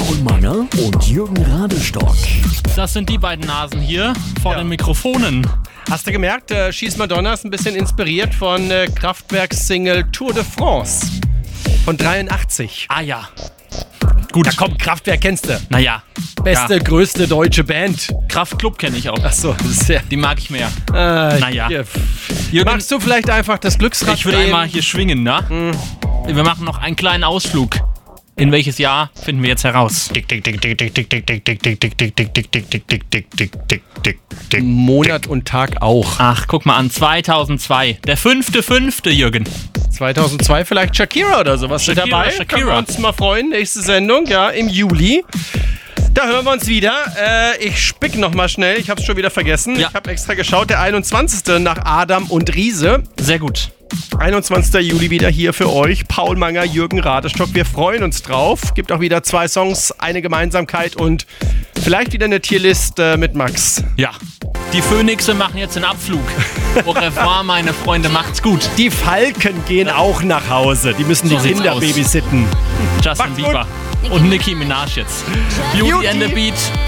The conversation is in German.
Paul Manger und Jürgen Radestock. Das sind die beiden Nasen hier vor den Mikrofonen. Hast du gemerkt, Schieß Madonna ist ein bisschen inspiriert von Kraftwerks Single Tour de France von 83. Ah ja. Gut. Da kommt Kraftwerk, kennst du. Naja. Beste, größte deutsche Band. Kraftklub kenne ich auch. Achso, sehr. Die mag ich mehr. Naja. Jürgen, Magst du vielleicht einfach das Glücksrad ich würde drehen? einmal hier schwingen, ne? Wir machen noch einen kleinen Ausflug. In welches Jahr finden wir jetzt heraus? Monat und Tag auch. Ach, guck mal an, 2002. Der 5.5., Jürgen. 2002 vielleicht Shakira oder sowas mit Shakira, dabei. Shakira. Können wir uns mal freuen. Nächste Sendung, ja, im Juli. Da hören wir uns wieder. Ich spick noch mal schnell. Ich habe es schon wieder vergessen. Ja. Ich habe extra geschaut. Der 21. nach Adam und Riese. Sehr gut. 21. Juli wieder hier für euch. Paul Manger, Jürgen Radestock. Wir freuen uns drauf. Gibt auch wieder 2 Songs, eine Gemeinsamkeit und vielleicht wieder eine Tierlist mit Max. Ja. Die Phönixe machen jetzt den Abflug. Au revoir, meine Freunde. Macht's gut. Die Falken gehen auch nach Hause. Die müssen So die sieht's Kinder aus. babysitten. Justin Macht's gut. Bieber. Und Nicki Minaj jetzt. Beauty and the Beat.